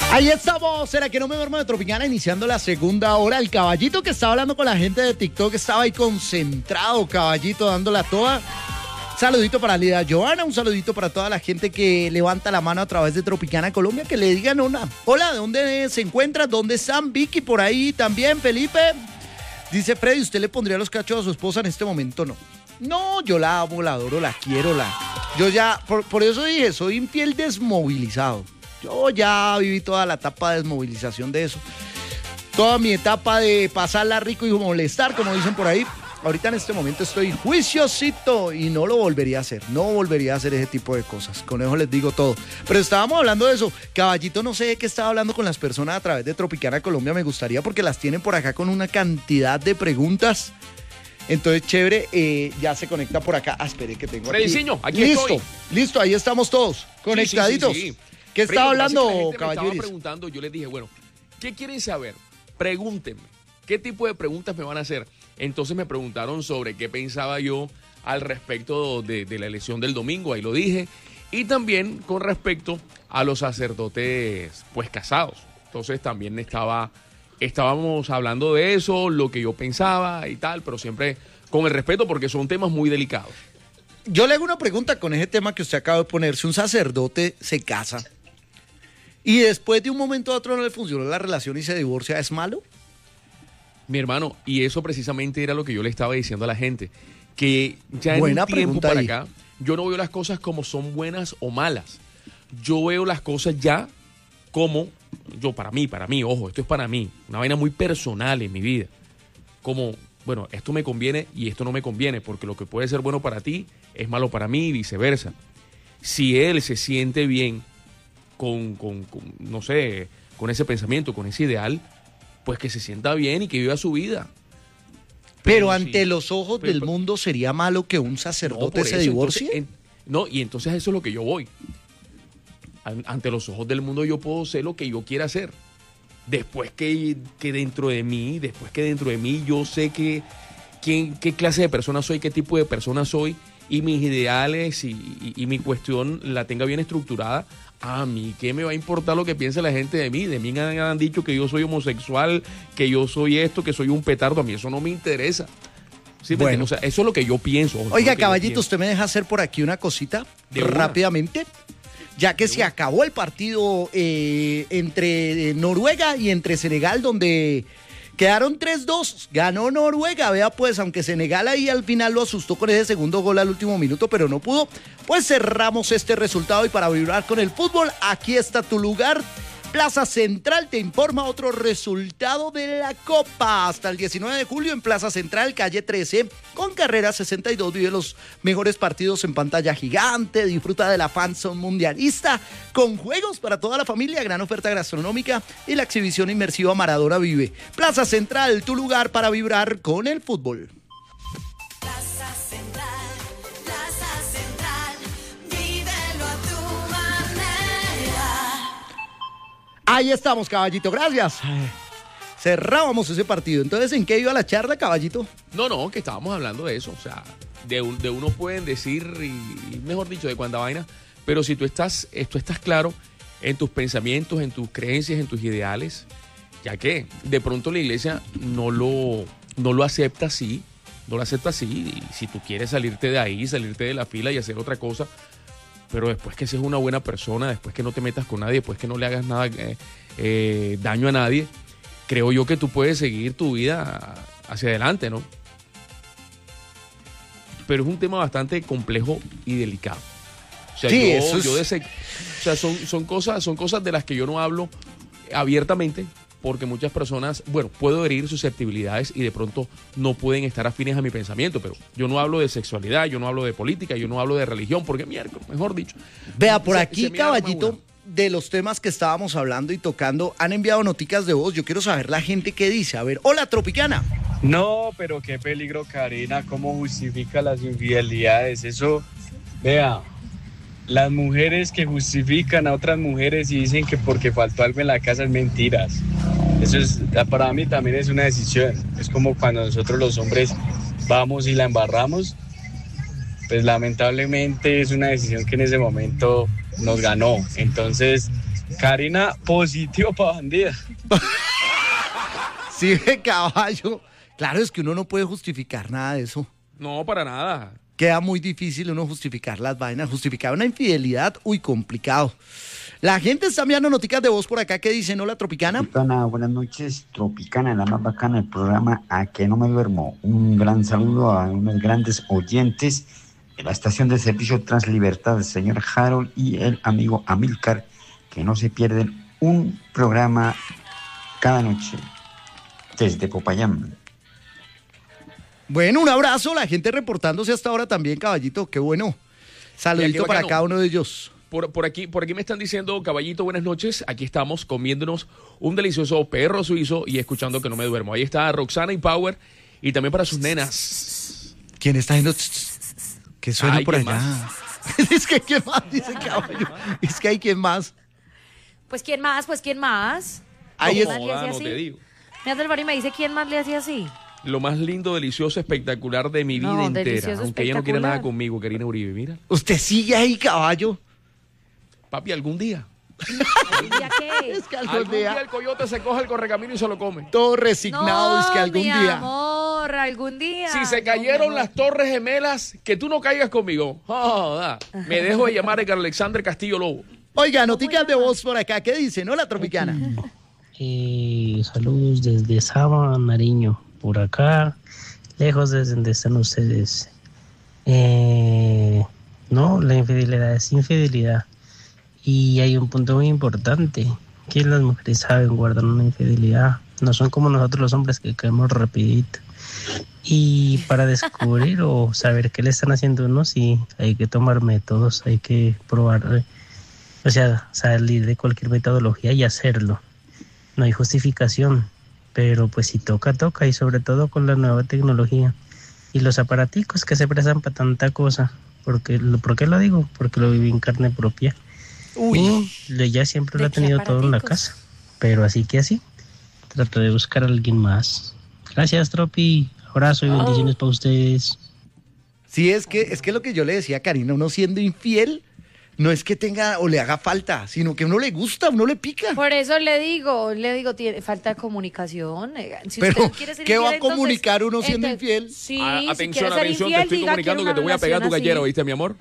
Ahí estamos, ¿será que no me duermo de Tropicana? Iniciando la segunda hora. El caballito que estaba hablando con la gente de TikTok estaba ahí concentrado, caballito, dándola toda. Saludito para Lida Joana, un saludito para toda la gente que levanta la mano a través de Tropicana Colombia, que le digan una. Hola, ¿de dónde se encuentran? ¿Dónde están? Vicky por ahí también, Felipe. Dice Freddy, ¿usted le pondría los cachos a su esposa en este momento? No. No, yo la amo, la adoro, la quiero, Yo ya, por eso dije, soy infiel desmovilizado. Yo ya viví toda la etapa de desmovilización de eso. Toda mi etapa de pasarla rico y molestar, como dicen por ahí. Ahorita en este momento estoy juiciosito y no lo volvería a hacer. No volvería a hacer ese tipo de cosas. Con eso les digo todo. Pero estábamos hablando de eso. Caballito, no sé de qué estaba hablando con las personas a través de Tropicana Colombia. Me gustaría porque las tienen por acá con una cantidad de preguntas. Entonces, chévere, ya se conecta por acá. Espere que tengo aquí. Frediciño, aquí estoy. Listo, ahí estamos todos conectaditos. Sí. ¿Qué estaba hablando, caballero? Me caballeros? estaba preguntando, yo les dije, bueno, ¿qué quieren saber? Pregúntenme. ¿Qué tipo de preguntas me van a hacer? Entonces me preguntaron sobre qué pensaba yo al respecto de la elección del domingo, ahí lo dije. Y también con respecto a los sacerdotes, pues, casados. Entonces también estábamos hablando de eso, lo que yo pensaba y tal, pero siempre con el respeto porque son temas muy delicados. Yo le hago una pregunta con ese tema que usted acaba de poner. Si un sacerdote se casa y después de un momento a otro no le funcionó la relación y se divorcia, ¿es malo? Mi hermano, y eso precisamente era lo que yo le estaba diciendo a la gente, que ya en Buena un tiempo pregunta para ahí. acá, yo no veo las cosas como son buenas o malas. Yo veo las cosas ya como, para mí, ojo, esto es para mí, una vaina muy personal en mi vida. Como, bueno, esto me conviene y esto no me conviene, porque lo que puede ser bueno para ti es malo para mí y viceversa. Si él se siente bien no sé, con ese pensamiento, con ese ideal, pues que se sienta bien y que viva su vida. Pero ante los ojos del mundo, ¿sería malo que un sacerdote se divorcie? Entonces, y entonces eso es lo que yo voy. Ante los ojos del mundo yo puedo ser lo que yo quiera hacer. Después que dentro de mí yo sé qué clase de persona soy, qué tipo de persona soy, y mis ideales y mi cuestión la tenga bien estructurada. A mí, ¿qué me va a importar lo que piense la gente de mí? De mí han dicho que yo soy homosexual, que yo soy esto, que soy un petardo. A mí eso no me interesa. ¿Sí? Bueno. O sea, eso es lo que yo pienso. Oiga, caballito, ¿usted me deja hacer por aquí una cosita rápidamente? Ya que se acabó el partido entre Noruega y entre Senegal, donde quedaron 3-2, ganó Noruega, vea pues, aunque Senegal ahí al final lo asustó con ese segundo gol al último minuto, pero no pudo, pues cerramos este resultado y para vibrar con el fútbol, aquí está tu lugar. Plaza Central te informa otro resultado de la Copa. Hasta el 19 de julio en Plaza Central, calle 13, con carrera 62, vive los mejores partidos en pantalla gigante, disfruta de la fanzone mundialista, con juegos para toda la familia, gran oferta gastronómica y la exhibición inmersiva Maradona Vive. Plaza Central, tu lugar para vibrar con el fútbol. Plaza Central, vívelo a tu manera. Ahí estamos, caballito, gracias. Cerrábamos ese partido. Entonces, ¿en qué iba la charla, caballito? No, que estábamos hablando de eso. O sea, de uno pueden decir, y mejor dicho, de cuánta vaina, pero si tú estás claro en tus pensamientos, en tus creencias, en tus ideales, ya que de pronto la iglesia no lo acepta así, y si tú quieres salirte de ahí, salirte de la fila y hacer otra cosa, pero después que seas una buena persona, después que no te metas con nadie, después que no le hagas nada daño a nadie, creo yo que tú puedes seguir tu vida hacia adelante, ¿no? Pero es un tema bastante complejo y delicado. O sea, sí, son cosas de las que yo no hablo abiertamente, porque muchas personas, bueno, puedo herir susceptibilidades y de pronto no pueden estar afines a mi pensamiento, pero yo no hablo de sexualidad, yo no hablo de política, yo no hablo de religión, porque mejor dicho. Vea, por aquí, caballito, de los temas que estábamos hablando y tocando, han enviado noticas de voz. Yo quiero saber la gente qué dice. A ver, hola, Tropicana. No, pero qué peligro, Karina, cómo justifica las infidelidades. Eso, vea, las mujeres que justifican a otras mujeres y dicen que porque faltó algo en la casa es mentiras. Eso es, para mí también es una decisión. Es como cuando nosotros los hombres vamos y la embarramos, pues lamentablemente es una decisión que en ese momento nos ganó. Entonces, Karina, positivo para bandida. Sí, ve, caballo. Claro, es que uno no puede justificar nada de eso. No, para nada. Queda muy difícil uno justificar las vainas, justificar una infidelidad, uy, complicado. La gente está enviando noticias de voz por acá que dicen, hola, Tropicana. Tropicana, buenas noches. Tropicana, la más bacana del programa A que no me duermo. Un gran saludo a unos grandes oyentes de la estación de servicio Translibertad, el señor Harold y el amigo Amílcar, que no se pierden un programa cada noche desde Popayán. Bueno, un abrazo, la gente reportándose hasta ahora también, caballito, qué bueno. Saludito Mira, qué para bacano. cada uno de ellos. Por aquí me están diciendo, caballito, buenas noches. Aquí estamos comiéndonos un delicioso perro suizo y escuchando que no me duermo. Ahí está Roxana y Power y también para sus nenas. ¿Quién está haciendo? ¿Qué suena Ay, por ¿quién allá? Es que ¿quién más? Dice caballo. Es que hay quien más. Pues ¿quién más? Pues ¿quién más? Ahí ¿Quién es. más le hace No así? te digo. Mira, del bar y me dice ¿quién más le hace así? Lo más lindo, delicioso, espectacular de mi vida No, entera. delicioso, Aunque ella no quiere espectacular. nada conmigo, Karina Uribe. Mira, Usted sigue ahí, caballo. papi, algún día. ¿El día qué? Es que Algún día el coyote se coge el correcamino y se lo come. todo resignado, No, es que algún mi día. amor, algún día. Si se No, cayeron mi las amor. torres gemelas, que tú no caigas conmigo. Joda. Me dejo de llamar a Alexander Castillo Lobo. Oiga, noticias de voz por acá, ¿qué dicen? Hola, Tropicana. Saludos desde Saba, Nariño, por acá, lejos de donde están ustedes. No, la infidelidad es infidelidad. Y hay un punto muy importante, que las mujeres saben guardar una infidelidad. No son como nosotros los hombres que caemos rapidito. Y para descubrir o saber qué le están haciendo a uno, sí, hay que tomar métodos, hay que probar, o sea, salir de cualquier metodología y hacerlo. No hay justificación, pero pues si toca, toca, y sobre todo con la nueva tecnología y los aparaticos que se prestan para tanta cosa. ¿Por qué lo digo? Porque lo viví en carne propia. Uy, Y ella siempre lo ha ¿De qué tenido todo en la aparaticos? casa, pero así que así, trato de buscar a alguien más. Gracias, Tropi, abrazo y bendiciones para ustedes. sí, es que lo que yo le decía a Karina, uno siendo infiel, no es que tenga o le haga falta, sino que a uno le gusta, a uno le pica. Por eso le digo, tiene falta de comunicación. Si Pero, usted quiere ser ¿qué va a infiel, entonces- comunicar uno siendo infiel? Sí, Ah, si quiere ser atención, te infiel, estoy diga, comunicando quiero que te voy a una pegar tu relación gallera, así. ¿oíste, mi amor?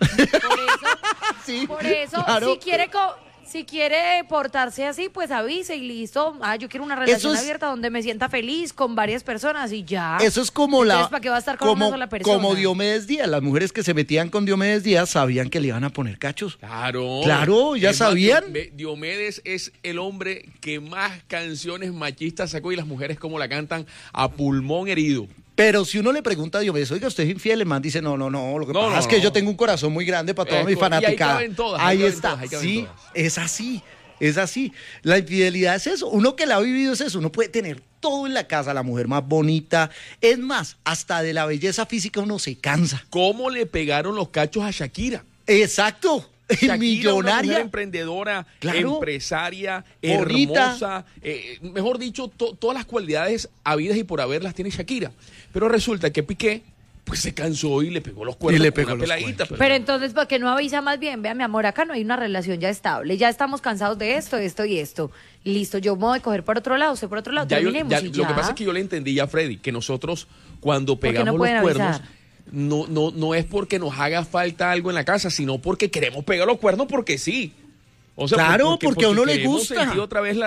Por eso, claro. si quiere portarse así, pues avise y listo. Ah, yo quiero una relación es- abierta donde me sienta feliz con varias personas y ya. Eso es como Entonces, ¿para qué va a estar con una sola persona? como Diomedes Díaz. Las mujeres que se metían con Diomedes Díaz sabían que le iban a poner cachos. Claro. Claro, ya Es más, sabían. Diomedes es el hombre que más canciones machistas sacó y las mujeres como la cantan a pulmón herido. Pero si uno le pregunta a Diomedes, oiga, ¿usted es infiel? El man dice, no, lo que No, pasa no, es que no. yo tengo un corazón muy grande para toda mi Y ahí fanaticada. caben todas, Ahí ahí caben está, todas, ahí caben sí, todas. es así. Es así. La infidelidad es eso. Uno que la ha vivido es eso. Uno puede tener todo en la casa, la mujer más bonita. Es más, hasta de la belleza física uno se cansa. ¿Cómo le pegaron los cachos a Shakira? Exacto. Shakira, una Millonaria. mujer emprendedora, Claro. empresaria, Bonita. hermosa, mejor dicho, todas las cualidades habidas y por haberlas tiene Shakira. Pero resulta que Piqué, pues se cansó y le pegó los cuernos Y le con pegó una los peladita. Pero entonces, ¿para qué no avisa más bien? Vea, mi amor, acá no hay una relación ya estable. Ya estamos cansados de esto y esto. Listo, yo me voy a coger por otro lado, usted por otro lado. Ya Terminemos y lo ya. que pasa es que yo le entendí ya a Freddy, que nosotros cuando qué no pegamos los pueden cuernos, avisar? no es porque nos haga falta algo en la casa, sino porque queremos pegar los cuernos porque sí. O sea, Claro, porque a uno le queremos gusta. sentir otra vez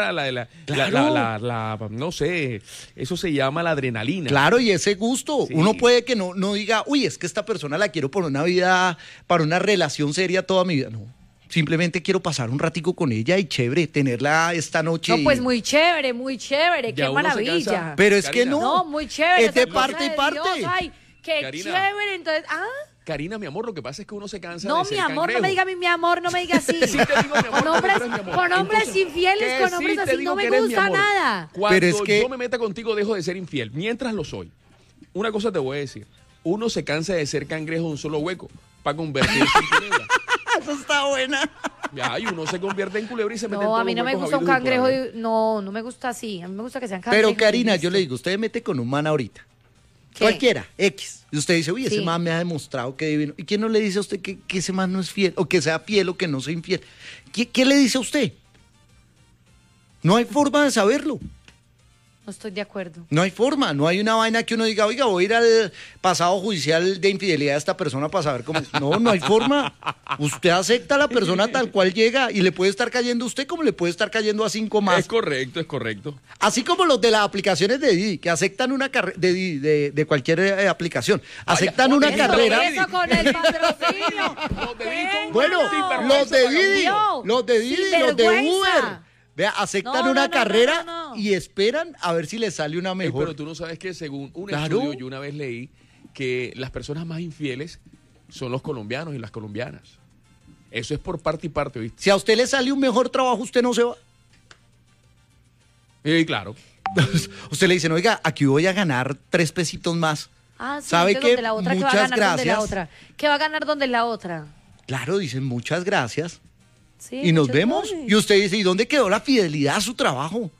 no sé, eso se llama la adrenalina. Claro, y ese gusto. Sí. Uno puede que no diga, uy, es que esta persona la quiero por una vida, para una relación seria toda mi vida. No. Simplemente quiero pasar un ratico con ella y chévere, tenerla esta noche. No, pues muy chévere, Ya qué uno se maravilla. cansa. Pero es que Karina. no. No, muy chévere. Es de esa cosa parte y de parte. Dios, ay, qué Karina. chévere. Entonces, Karina, mi amor, lo que pasa es que uno se cansa no, de mi ser amor, cangrejo. no me diga mi amor, no me diga así. Sí te digo, mi amor, con hombres, tú eres mi amor. con hombres Entonces, infieles, que con hombres sí te así, digo no me que eres mi gusta amor. nada. Cuando Pero es que- yo me meta contigo, dejo de ser infiel. Mientras lo soy. Una cosa te voy a decir. Uno se cansa de ser cangrejo de un solo hueco para convertirse en culebra. Eso está buena. Ya, y uno se convierte en culebra y se mete en No, todos a mí los no me huecos gusta un habidos y por cangrejo, haber. no me gusta así. A mí me gusta que sean cangrejos. Pero Karina, y yo listo. le digo, usted mete con un man ahorita. ¿Qué? Cualquiera, X. Y usted dice, uy, ese Sí. man me ha demostrado que divino. ¿Y quién no le dice a usted que ese man no es fiel? O que sea fiel o que no sea infiel. ¿Qué le dice a usted? No hay forma de saberlo. No estoy de acuerdo. No hay forma, no hay una vaina que uno diga, oiga, voy a ir al pasado judicial de infidelidad de esta persona para saber cómo es. No, no hay forma. Usted acepta a la persona tal cual llega y le puede estar cayendo a usted como le puede estar cayendo a 5 más. Es correcto, es correcto. Así como los de las aplicaciones de Didi, que aceptan una carrera de Didi, de cualquier aplicación, aceptan una Eso, carrera. Eso con el patrocinio. Los de Didi con Bueno, un sinvergüenza los de Didi, vagabundo. los de Didi, los de Sinvergüenza. Uber. Vea, aceptan No, una no, no, carrera no. y esperan a ver si les sale una Ey, mejor. pero tú no sabes que según un Claro. estudio, yo una vez leí que las personas más infieles son los colombianos y las colombianas. Eso es por parte y parte, ¿viste? Si a usted le sale un mejor trabajo, usted no se va. Y claro. Usted le dicen, oiga, aquí voy a ganar 3 pesitos más. Ah, sí, ¿Sabe entonces qué? donde la otra, ¿qué va a Muchas ganar donde la gracias. otra? ¿Qué va a ganar donde la otra? Claro, dicen muchas gracias. Sí, Y nos muchas vemos. gracias. Y usted dice, ¿y dónde quedó la fidelidad a su trabajo?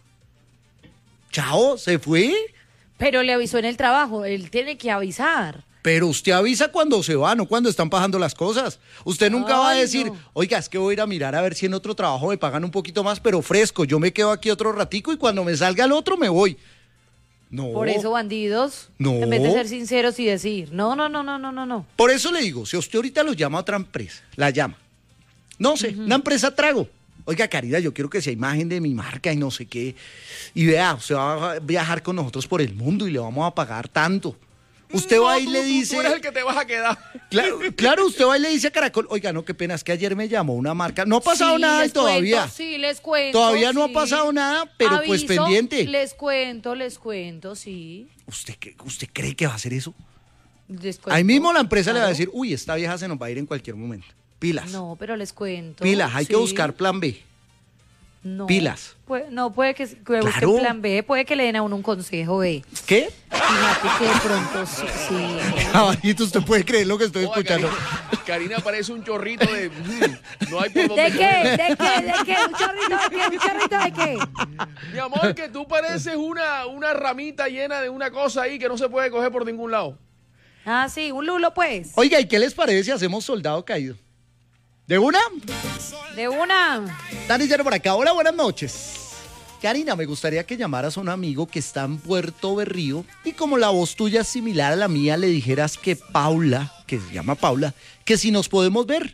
Chao, se fue. Pero le avisó en el trabajo, él tiene que avisar. Pero usted avisa cuando se va, no cuando están pasando las cosas. Usted nunca va a Ay, decir, no. oiga, es que voy a ir a mirar a ver si en otro trabajo me pagan un poquito más, pero fresco. Yo me quedo aquí otro ratico y cuando me salga el otro me voy. No. Por eso, bandidos, No. en vez de ser sinceros y decir, no, no, no, no, no, no, no. Por eso le digo, si usted ahorita lo llama a otra empresa, la llama. No sé, una empresa trago. Oiga, Caridad, yo quiero que sea imagen de mi marca y no sé qué. Y vea, usted va a viajar con nosotros por el mundo y le vamos a pagar tanto. Usted va y le dice... Tú eres el que te vas a quedar. Claro, usted va y le dice a Caracol, oiga, no, qué pena, es que ayer me llamó una marca. No ha pasado Sí, nada les todavía. cuento, sí, les cuento. Todavía no sí. ha pasado nada, pero pues Aviso, pendiente. Les cuento, sí. ¿Usted cree que va a hacer eso? Les cuento, Ahí mismo la empresa le va a claro. decir, uy, esta vieja se nos va a ir en cualquier momento. Pilas. No, pero les cuento. Pilas, hay que sí. buscar plan B. No, pilas. No, puede que busquen Claro. plan B, puede que le den a uno un consejo B. ¿Qué? Fíjate que de pronto sí. Caballito, usted puede creer lo que estoy Oiga, escuchando. Karina parece un chorrito de... no hay por dónde ¿De qué? coger. ¿De qué? ¿Un chorrito de qué? ¿Un chorrito de qué? Mi amor, que tú pareces una ramita llena de una cosa ahí que no se puede coger por ningún lado. Ah, sí, un lulo pues. Oiga, ¿y qué les parece si hacemos soldado caído? ¿De una? De una. Están diciendo por acá, hola, buenas noches. Karina, me gustaría que llamaras a un amigo que está en Puerto Berrío y como la voz tuya es similar a la mía, le dijeras que Paula, que se llama Paula, que si nos podemos ver.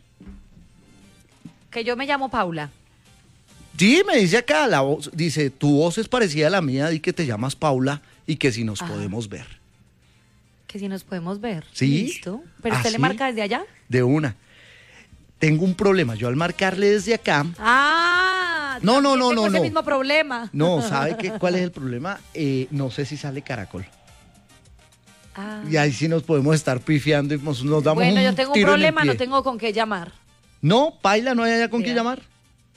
Que yo me llamo Paula. Sí, me dice acá, la voz, dice, tu voz es parecida a la mía, di que te llamas Paula y que si nos podemos ver. Que si nos podemos ver. ¿Sí? Listo. ¿Pero ¿Ah, usted le sí? marca desde allá? De una. Tengo un problema, yo al marcarle desde acá, Ah. No, no, también no, tengo no, ese no. mismo problema. no, ¿sabe cuál es el problema? No sé si sale Caracol. Ah. Y ahí sí nos podemos estar pifiando y nos damos Bueno, un yo tengo un tiro en el problema, pie. no tengo con qué llamar. No, paila, no hay allá con Vea. quién llamar.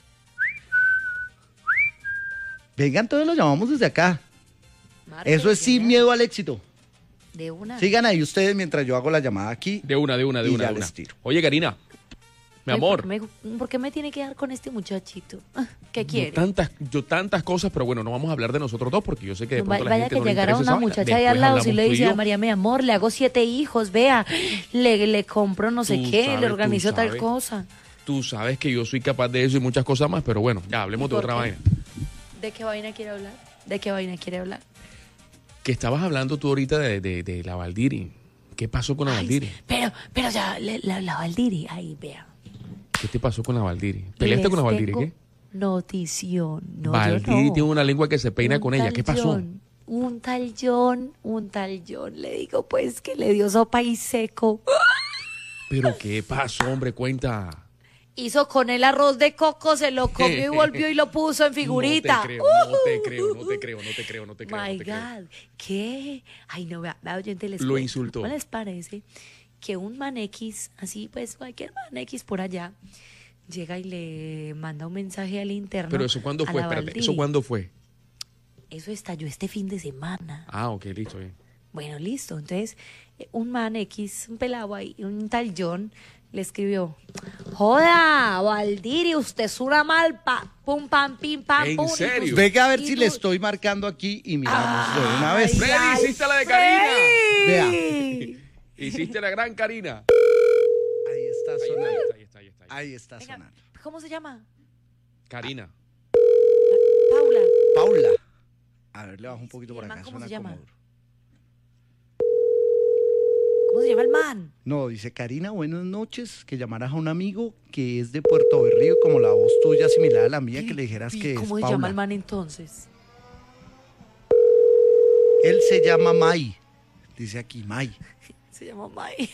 Vengan, todos los llamamos desde acá. Marque, Eso es sin ¿no? miedo al éxito. De una. Sigan ahí ustedes mientras yo hago la llamada aquí. De una. Y ya De una. les tiro. Oye, Karina, mi amor. ¿Por qué me tiene que dar con este muchachito? ¿Qué quiere? Tantas cosas, pero bueno, no vamos a hablar de nosotros dos porque yo sé que de pronto la Vaya gente que no le llegara interesa una esa vaina. muchacha ahí Después al lado, si hablamos le tú y dice yo. a María, mi amor, le hago 7 hijos, vea, le compro no sé Tú qué, sabes, le tú organizo tal sabes. cosa. Tú sabes que yo soy capaz de eso y muchas cosas más, pero bueno, ya hablemos de ¿Por otra qué? vaina. ¿De qué vaina quiere hablar? ¿De qué vaina quiere hablar? Que estabas hablando tú ahorita de la Valdiri. ¿Qué pasó con la Valdiri? Pero ya, la Valdiri, ahí, vea. ¿Qué te pasó con la Valdiri? ¿Peleaste con la Les Valdiri? tengo ¿Qué? Notición. No, Valdiri yo no. tiene una lengua que se peina Un con ella. tal ¿Qué pasó? John, un tal John. Le digo, pues, que le dio sopa y seco. ¿Pero qué pasó, hombre? Cuenta. Hizo con el arroz de coco, se lo comió y volvió y lo puso en figurita. No te creo. My God, ¿qué? Ay, no, vea, oyente, les Lo cuento. insultó. ¿Cómo les parece que un man X, así pues cualquier man X por allá, llega y le manda un mensaje al interno? Pero eso cuándo a fue, la espérate, Valdiri? ¿eso cuándo fue? Eso estalló este fin de semana. Ah, ok, listo, bien. Bueno, listo. Entonces, un man X, un pelado ahí, un tal John, le escribió: Joda, Valdiri, usted es una malpa. Pum, pam, pim, pam, ¿En pum. serio? Venga a ver Y si tú- le estoy marcando aquí y miramos de una vez. Freddy, hiciste la de Karina. Freddy. Hiciste la gran Karina. Ahí está sonando. Ahí está. Venga, sonando. ¿cómo se llama? Karina. Paula. Paula. A ver, le bajo un poquito por ¿El acá. man cómo Suena se llama? como duro. ¿Cómo se llama el man? No, dice Karina, buenas noches. Que llamaras a un amigo que es de Puerto Berrío, como la voz tuya similar a la mía, que le dijeras que es ¿Cómo se Paula. llama el man entonces? Él se llama Mai. Dice aquí Mai. Se llama Mai.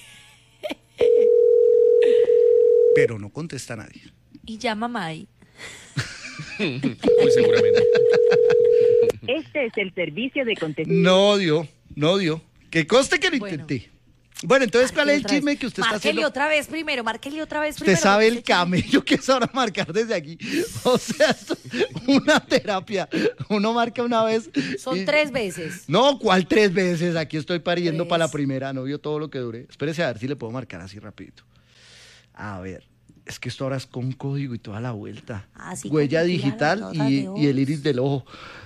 Pero no contesta a nadie. Y llama Mai. Muy seguramente. Este es el servicio de contestación. No dio. Que conste que lo Bueno. intenté. Bueno, entonces, ¿cuál es el Márquele otra chisme vez. que usted está Márquele haciendo? otra vez primero, márquele otra vez Usted primero. sabe porque el camello que es ahora marcar desde aquí. O sea, esto es una terapia. Uno marca una vez. Son y- 3 veces. No, ¿cuál 3 veces? Aquí estoy pariendo 3. para la primera. No vio todo lo que duré. Espérese a ver si le puedo marcar así rapidito. A ver. Es que esto ahora es con código y toda la vuelta. Ah, sí, Huella como digital tirar las notas y de voz. el iris del ojo.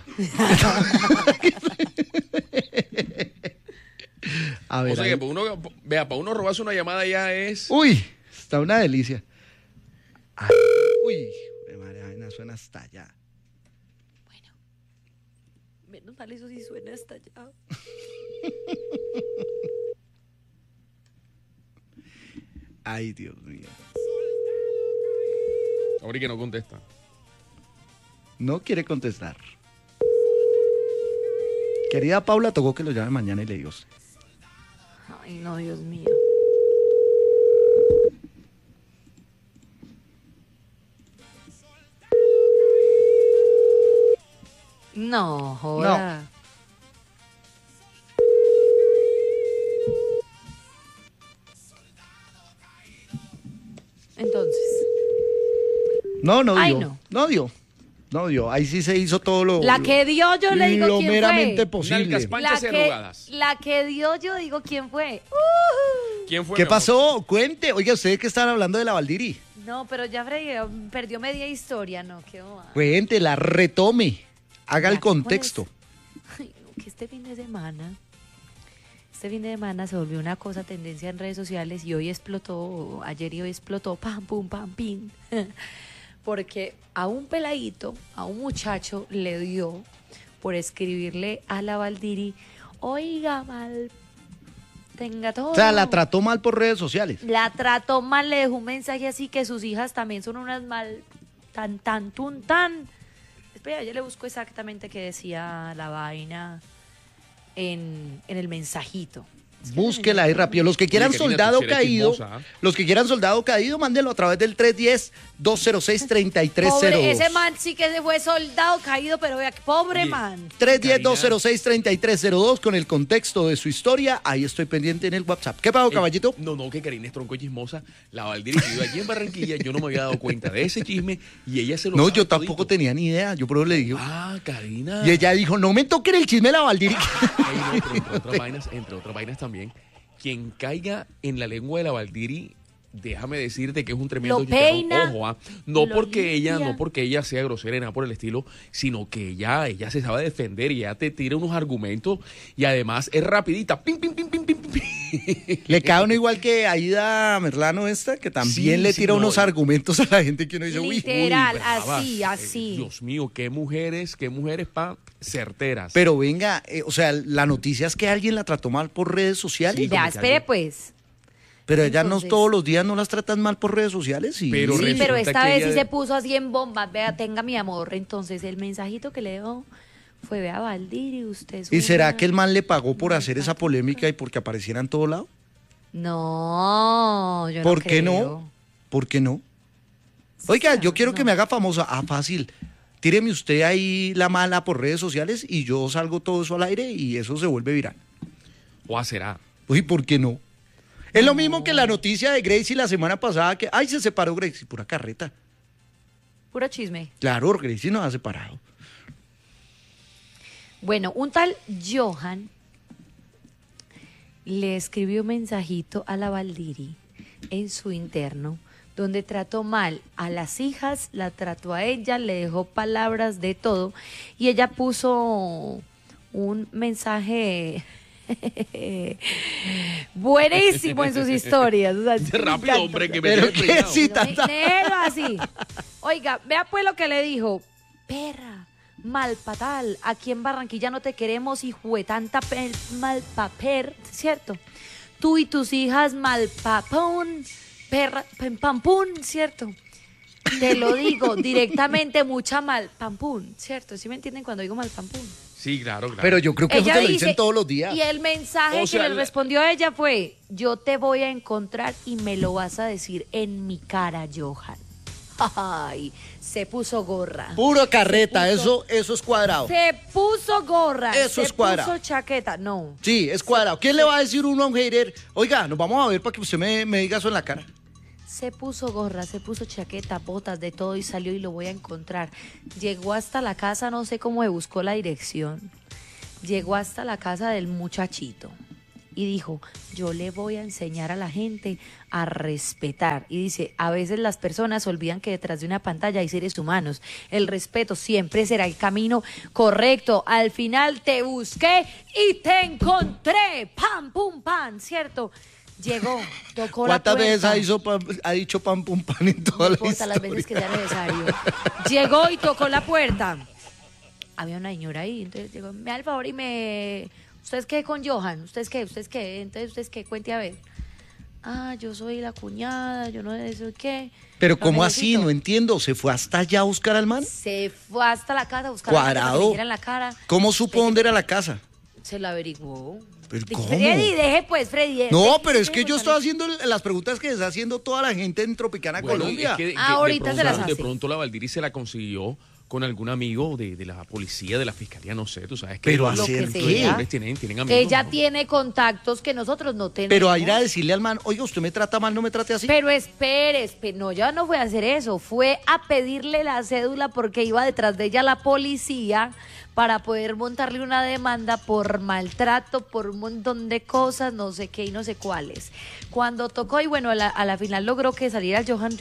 A ver. O sea ahí. que para uno robarse una llamada ya es... Uy, está una delicia. Ay, uy, María Vaina suena hasta allá. Menos mal eso sí suena hasta allá. Ay, Dios mío. Ahora que no contesta. No quiere contestar. Querida Paula, tocó que lo llame mañana y le digo. Ay, no, Dios mío. No, joda. Entonces, No Ay, dio. no. No dio. Ahí sí se hizo todo lo. la que dio yo le digo lo quién meramente fue. posible. Nalgas panchas y arrugadas. La que dio yo digo quién fue. ¿Quién fue? ¿Qué mi amor? pasó? Cuente. Oiga, ustedes que están hablando de la Valdiri. No, pero ya perdió media historia, no, qué bobada. Cuente, la retome. Haga el Ya, ¿cuál es? contexto. Ay, no, que este fin de semana se volvió una cosa tendencia en redes sociales y hoy explotó, ayer y hoy explotó, pam, pum, pam, pin. Porque a un peladito, a un muchacho le dio por escribirle a la Valdiri, oiga, mal, tenga todo. O sea, la trató mal por redes sociales. La trató mal, le dejó un mensaje así que sus hijas también son unas mal, tan. Espera, yo le busco exactamente qué decía la vaina en el mensajito. Búsquela ahí rápido. Los que quieran Oye, Karina, soldado tú sí eres caído, chismosa, ¿ah? los que quieran soldado caído, mándenlo a través del 310-206-3302. Pobre, ese man sí que se fue soldado caído, pero vea, pobre Oye, man. 310-206-3302 con el contexto de su historia. Ahí estoy pendiente en el WhatsApp. ¿Qué pasó, caballito? No, que Karina es tronco chismosa. La Valdiri que vive allí en Barranquilla, yo no me había dado cuenta de ese chisme y ella se lo No, sabe yo tampoco todito. tenía ni idea. Yo por eso le dije. Ah, Karina. Y ella dijo, no me toquen el chisme de la Valdiri. Ay, no, pero entre otras vainas también, quien caiga en la lengua de la Valdiri, déjame decirte que es un tremendo Lo chicharrón. peina, Ojo, no lo porque limpia. ella sea grosera y nada por el estilo, sino que ella se sabe defender y ella te tira unos argumentos y además es rapidita. Pim, pim, pim, pim, pim, pim. Le cae uno igual que Aida Merlano esta, que también Sí, le sí, tira no, unos y- argumentos a la gente que uno dice, uy. Literal, bravas. así. Dios mío, qué mujeres pa certeras. Pero venga, o sea, la noticia es que alguien la trató mal por redes sociales. Sí, Ya, como que espere alguien- pues. Pero ellas no Entonces- todos los días no las tratan mal por redes sociales. Sí. Pero Sí, pero resulta esta que vez ella- sí se puso así en bombas. Vea, tenga mi amor. Entonces el mensajito que le dio fue, vea, Valdiri, usted es ¿Y será una- que el man le pagó por hacer esa polémica y porque apareciera en todo lado? No, yo no ¿Por qué creo. no? ¿Por qué no? Oiga, yo quiero que me haga famosa. Ah, fácil. Tíreme usted ahí la mala por redes sociales y yo salgo todo eso al aire y eso se vuelve viral. O será. Uy, ¿por qué no? Es lo mismo que la noticia de Gracie la semana pasada que, ay, se separó Gracie, pura carreta. Puro chisme. Claro, Gracie nos ha separado. Bueno, un tal Johan le escribió un mensajito a la Valdiri en su interno, donde trató mal a las hijas, la trató a ella, le dejó palabras de todo, y ella puso un mensaje buenísimo en sus historias. O sea, me Rápido, encanta. hombre, que me Pero tiene qué peinado. sí, Léelo así. Oiga, vea pues lo que le dijo. Perra, malpatal, aquí en Barranquilla no te queremos, hijo de tanta malpaper, ¿cierto? Tú y tus hijas malpapón, perra, pampún, ¿cierto? Te lo digo directamente, mucha malpampún, ¿cierto? ¿Sí me entienden cuando digo malpampún? Sí, claro. Pero yo creo que eso Ella te lo dice- dicen todos los días. Y el mensaje O sea, que le respondió a ella fue, yo te voy a encontrar y me lo vas a decir en mi cara, Johan. Ay, se puso gorra. Puro carreta, Se puso- eso es cuadrado. Se puso gorra. Eso se es cuadrado. puso chaqueta. No. Sí, es cuadrado. ¿Quién le va a decir uno a un hater? Oiga, nos vamos a ver para que usted me diga eso en la cara. Se puso gorra, se puso chaqueta, botas, de todo y salió y lo voy a encontrar. Llegó hasta la casa, no sé cómo me buscó la dirección. Llegó hasta la casa del muchachito y dijo, yo le voy a enseñar a la gente a respetar. Y dice, a veces las personas olvidan que detrás de una pantalla hay seres humanos. El respeto siempre será el camino correcto. Al final te busqué y te encontré. Pam, pum, pam, ¿cierto? Llegó, tocó la puerta. ¿Cuántas veces ha dicho pam pum pan en toda No la importa historia? las veces que sea necesario. Llegó y tocó la puerta. Había una señora ahí, entonces llegó, me da el favor y me... ¿Ustedes qué con Johan? ¿Ustedes qué? Entonces, ¿ustedes qué? Cuente a ver. Ah, yo soy la cuñada, yo no sé eso qué. Pero Lo ¿cómo así? necesito. No entiendo. ¿Se fue hasta allá a buscar al man? Se fue hasta la casa a buscar a la Cuadrado. gente para que le dijeran la cara. ¿Cómo supo dónde era la casa? Se la averiguó. ¿Pero cómo? Freddy, deje pues, Freddy. No, pero es que yo estoy haciendo las preguntas que está haciendo toda la gente en Tropicana Bueno, Colombia. es que Ahorita se las hace. De pronto la Valdiri se la consiguió con algún amigo de la policía, de la fiscalía, no sé, tú sabes que Pero los ¿hacer Lo que qué? sea. hombres tienen amigos. Ella ¿no? tiene contactos que nosotros no tenemos. Pero a ir a decirle al man, oiga, usted me trata mal, no me trate así. Pero espere, no, ya no fue a hacer eso, fue a pedirle la cédula porque iba detrás de ella la policía para poder montarle una demanda por maltrato, por un montón de cosas, no sé qué y no sé cuáles. Cuando tocó y bueno, a la final logró que saliera Johan,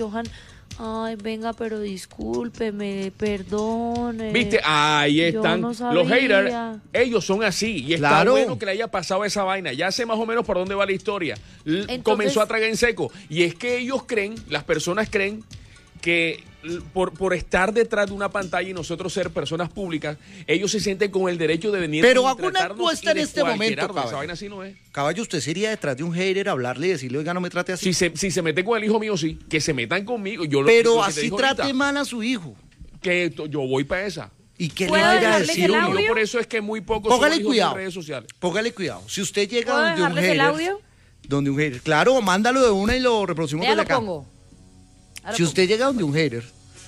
ay, venga, pero discúlpeme, perdone. ¿Viste? Ahí Yo están. no Los sabía. haters, ellos son así. Y está Claro. bueno que le haya pasado esa vaina. Ya sé más o menos por dónde va la historia. Entonces- Comenzó a tragar en seco. Y es que ellos creen, las personas creen que por estar detrás de una pantalla y nosotros ser personas públicas, ellos se sienten con el derecho de venir Pero y hago una tratarnos encuesta y de en este momento, cualquierarnos. Esa caballo. vaina así no es. Caballo, ¿usted sería detrás de un hater hablarle y decirle, oiga, no me trate así? Si se meten con el hijo mío, sí. Que se metan conmigo. Yo Pero lo que te así digo trate ahorita, mal a su hijo. que yo voy para esa. ¿Y qué le ¿Puedo va a ir a dejarles decir el uno? audio? Yo por eso es que muy pocos Póngale son hijos cuidado. de redes sociales. Póngale cuidado. Si usted llega ¿Puedo donde un dejarles el hater... audio? Donde un hater. Claro, mándalo de una y lo reproducimos Ya desde lo acá. pongo. Ya lo Si pongo. usted llega donde un hater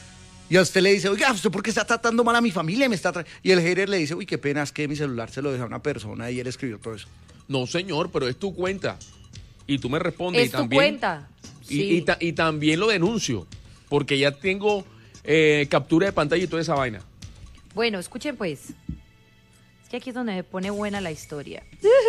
y a usted le dice, oiga, ¿usted por qué está tratando mal a mi familia? Y el hater le dice, uy, qué pena, es que mi celular se lo dejó a una persona y él escribió todo eso. No, señor, pero es tu cuenta. Y tú me respondes. Es y tu también, cuenta. Sí. Y también lo denuncio. Porque ya tengo captura de pantalla y toda esa vaina. Bueno, escuchen pues. Es que aquí es donde me pone buena la historia.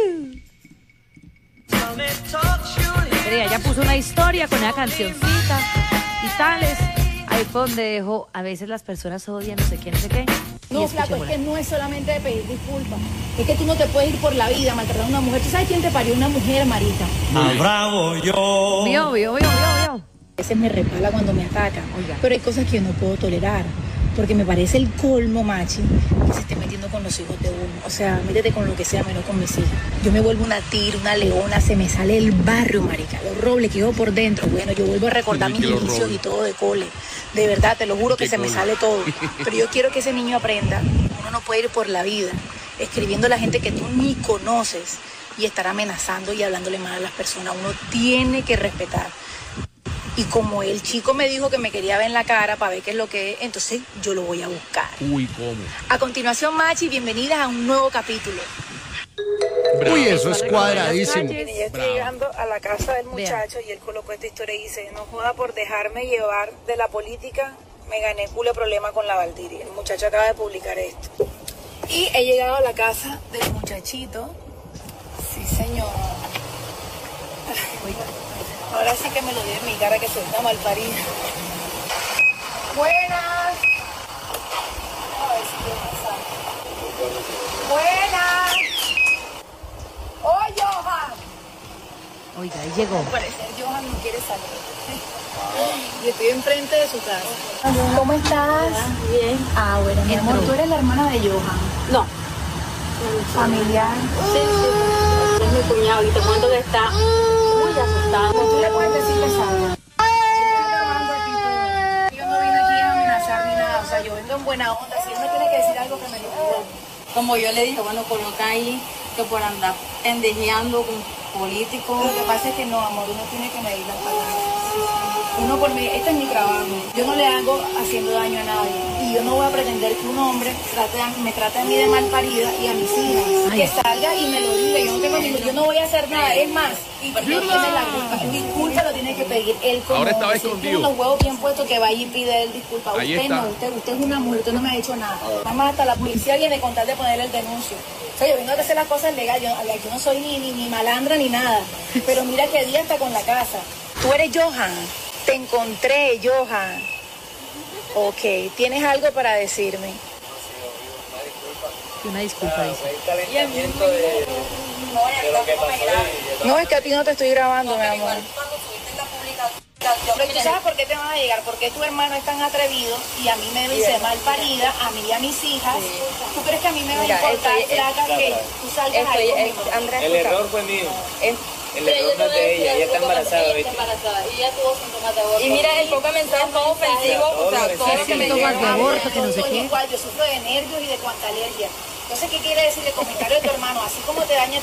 Mira, ella puso una historia con una cancioncita y tales. Ahí fue donde dejó, a veces las personas odian, no sé qué, no sé qué. Y No, escuchen flaco, es por que ahí. no es solamente de pedir disculpas. Es que tú no te puedes ir por la vida maltratando a una mujer. ¿Tú sabes quién te parió? Una mujer, marica. Vio. A veces me repala cuando me atacan. Oiga. Pero hay cosas que yo no puedo tolerar. Porque me parece el colmo, machi, que se esté metiendo con los hijos de uno. O sea, métete con lo que sea, menos con mis hijas. Yo me vuelvo una tir, una leona, se me sale el barrio, marica. Los robles que llevo por dentro. Bueno, yo vuelvo a recordar Sí, mis que los inicios robles. y todo de cole. De verdad, te lo juro que Qué se me cole. sale todo. Pero yo quiero que ese niño aprenda. Uno no puede ir por la vida escribiendo a la gente que tú ni conoces y estar amenazando y hablándole mal a las personas. Uno tiene que respetar. Y como el chico me dijo que me quería ver en la cara para ver qué es lo que es, entonces yo lo voy a buscar. Uy, ¿cómo? A continuación, Machi, bienvenidas a un nuevo capítulo. Uy, eso es cuadradísimo. Mire, yo estoy llegando a la casa del muchacho y él colocó esta historia y dice, no joda por dejarme llevar de la política, me gané culo problema con la Valdiri. El muchacho acaba de publicar esto. Y he llegado a la casa del muchachito. Sí, señor. Ahora sí que me lo dio en mi cara que soy una malparida. Buenas. Ay, sí, qué pasa. Buenas. ¡Oh, Johan! Oiga, ahí llegó. Al parecer Johan no quiere salir. Y estoy enfrente de su casa. ¿Cómo estás? Bien. Ah, bueno, mi amor, ¿tú eres la hermana de Johan? No. ¿Familiar? Sí. Es mi cuñado y te cuento que está muy asustado. ¿Tú le puedes decir que salga? Yo no vine aquí a amenazar ni nada, o sea, yo vengo en buena onda. Si él me tiene que decir algo, que me lo diga. Como yo le dije, bueno, coloca ahí que por andar pendejeando con políticos. Lo que pasa es que no, amor, uno tiene que medir las palabras. Uno por mí, este es mi trabajo. Yo no le hago haciendo daño a nadie. Y yo no voy a pretender que un hombre me trate a mí de mal parida y a mis hijas. Que salga y me lo diga. Yo no tengo yo no voy a hacer nada. Es más, él tiene la culpa. Disculpa lo tiene que pedir él. Como ahora estaba hombre. Si él escondido. tiene los huevos bien puestos, que vaya y pide él disculpa. Ahí Usted está. no, usted es una mujer, usted no me ha hecho nada. Nada más hasta la policía viene con tal de ponerle el denuncio. O sea, yo vengo a hacer las cosas legales. Yo no soy ni malandra ni nada. Pero mira que día está con la casa. Tú eres Johan. Te encontré, Johan. Ok, ¿tienes algo para decirme? Una disculpa, dice. No, es que a ti no te estoy grabando, mi amor. Pero tú sabes por qué te van a llegar, porque tu hermano es tan atrevido y a mí me dice mal parida, a mí y a mis hijas. ¿Tú crees que a mí me va a importar, flaca, que tú salgas ahí conmigo? El error fue mío. El error no es de ella está embarazada. Y ella tuvo síntomas de aborto. Y mira, el poco mensaje es todo ofensivo. O sea, todo lo que me Síntomas de llega. aborto, que no sé qué. Igual, yo sufro de nervios y de cuanta alergia. Entonces, ¿qué quiere decir el comentario de tu hermano? Así como te daña